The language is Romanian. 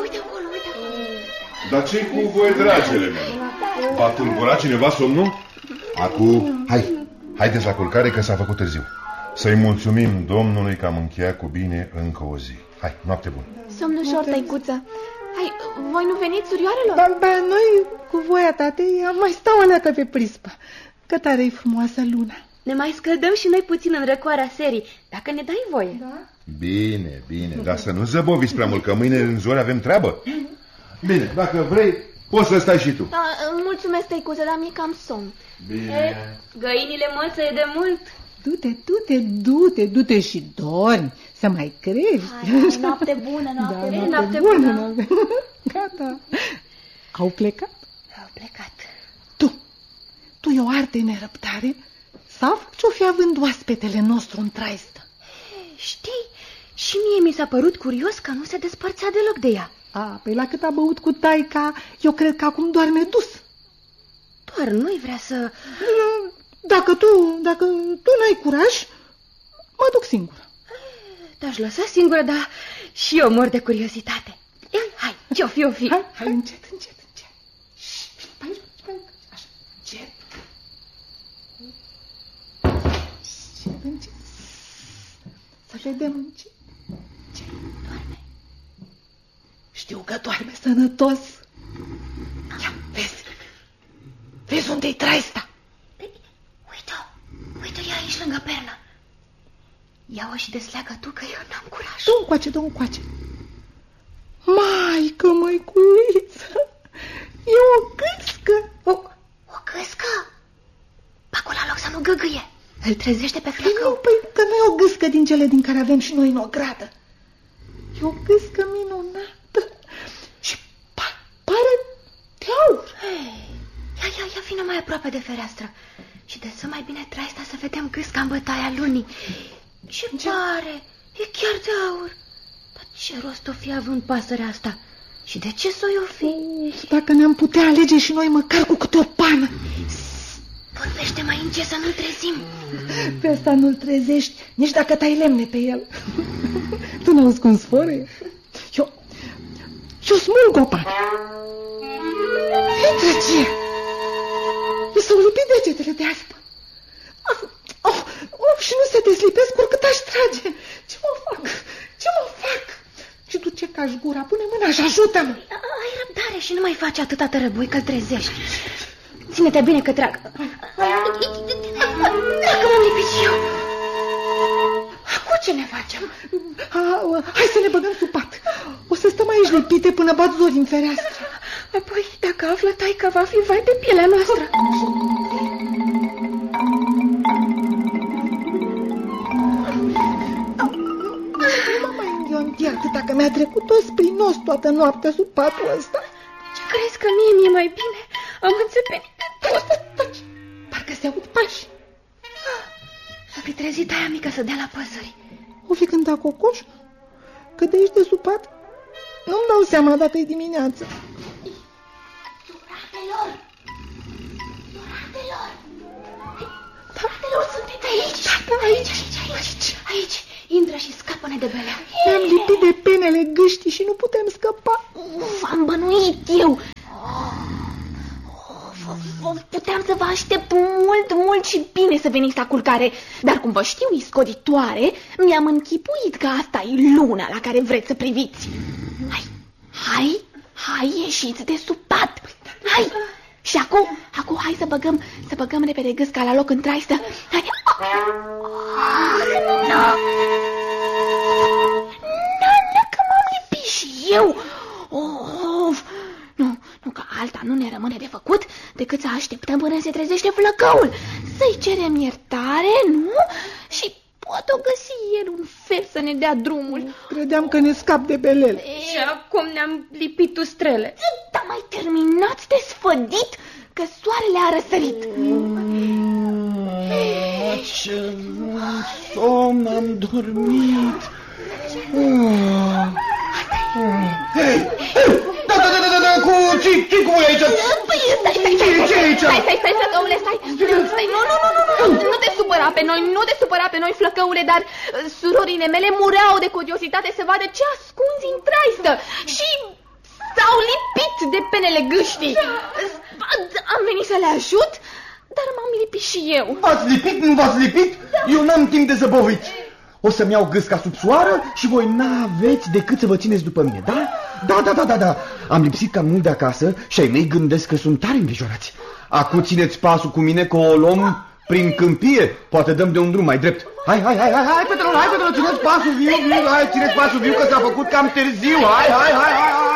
Uite acolo, uite acolo. Dar ce-i cu voi, dragele mele? V-a tulburat cineva somnul? Acum, haideți la culcare că s-a făcut târziu. Să-i mulțumim Domnului că am încheiat cu bine încă o zi. Hai, noapte bună. Somn ușor, tăicuță. Hai, voi nu veniți, surioarelor? Ba, noi, cu voia tatei, am mai stau alătă pe prispă. Că tare-i frumoasă luna. Ne mai scăldăm și noi puțin în răcoarea serii, dacă ne dai voie. Da? Bine, dar să nu zăboviți prea mult, că mâine în zori avem treabă. Bine, dacă vrei, poți să stai și tu. Da, mulțumesc, tăicuță, dar mi-e cam somn. Bine. Găinile mălțăie de mult. Du-te și dormi, să mai crești. Hai, noapte bună, noapte bună. Gata. Au plecat? Au plecat. Tu e o arte nerăbdare? Sau ce-o fi având oaspetele nostru în traistă? Știi, și mie mi s-a părut curios că nu se despărțea deloc de ea. Păi la cât a băut cu taica, eu cred că acum doarme dus. Doar nu-i vrea să... Dacă tu n-ai curaj, mă duc singură. Te-aș lăsa singură, dar și eu mor de curiozitate. Hai, ce-o fi? Hai, încet. Așa, încet. Să vedem ce doarme. Știu că doarme sănătos. Ia, vezi unde-i traista? Uite, e aici lângă pernă. Ia-o și desleagă tu, că eu n-am curaj. Du-mi încoace. Maică, măiculiță, e o gâscă. O gâscă? Acolo la loc să nu găgâie. Îl trezește pe flăcău. Păi că nu e o gâscă din cele din care avem și noi în ogradă. E o gâscă minunată și pare de aur. Ia vină mai aproape de fereastră și dă mai bine traista să vedem gâsca în bătaia lunii. Ce pare? E chiar de aur. Dar ce rost o fi având pasărea asta? Și de ce s-o o fi? Dacă ne-am putea alege și noi măcar cu câte o pană. Vorbește mai încet să nu-l trezim. Pe asta nu-l trezești, nici dacă tai lemne pe el. Tu n-auzi cum sfărăie? Eu smulg o pană. Intră ce? Mi s-au lipit degetele de aspă. Și nu se deslipesc oricât aș trage. Ce mă fac? Și tu ce cași gura? Pune mâna și ajută-mă. Ai răbdare și nu mai faci atâta tărăbui că-l trezești. Ține-te bine că trag. Dacă m-am lipit și eu. Acum ce ne facem? Hai să ne băgăm sub pat. O să stăm aici lipite până bat zori în fereastră. Apoi, dacă află taica, va fi vai de pielea noastră. Nu mă mai înghionti atâta că mi-a trecut tot prin nos toată noaptea sub patul ăsta. Ce crezi că mie mi-e mai bine? Am înțepenit de tot. Taci. Parcă se aud pași. S-a fi trezit aia mică să dea la păsări. O fi cântat cocoș? Că de aici de sub pat nu-mi dau seama dacă e dimineață. Duratelor, sunteți aici? Aici. Intră și scapă-ne de belea. Ne-am lipit de penele gâștii și nu putem scăpa. V-am bănuit eu. Puteam să vă aștept mult și bine să veniți la culcare. Dar cum vă știu iscoditoare, mi-am închipuit că asta e luna la care vreți să priviți. Hai, ieșiți de sub pat. Hai. Și acum hai să băgăm repede gâsca la loc în traistă. Hai. Nu, că m-am lipit și eu. Nu, că alta nu ne rămâne de făcut decât să așteptăm până se trezește flăcăul. Să-i cerem iertare, nu? Și poate o găsi el un fel să ne dea drumul. Credeam că ne scap de belele. Și acum ne-am lipit ustrele. Dar mai terminați de sfădit că soarele a răsărit. Ce somn am dormit. Da, ce cu voi aici? Stai, flăcăule, stai. Nu te supăra pe noi, flăcăule, dar surorile mele mureau de curiozitate să vadă ce ascunzi în traistă. Și penele gâștii. Am venit să le ajut, dar m-am lipit și eu. V-ați lipit? Nu v-ați lipit? Eu n-am timp de zăboviți. O să-mi iau gâsca sub soară și voi n-aveți decât să vă țineți după mine, da? Da. Am lipsit cam mult de acasă și ai mei gândesc că sunt tare îngrijorați. Acu țineți pasul cu mine că o luăm prin câmpie. Poate dăm de un drum mai drept. Hai, Petru, țineți pasul viu, hai, țineți pasul viu că s-a făcut cam târziu. Hai.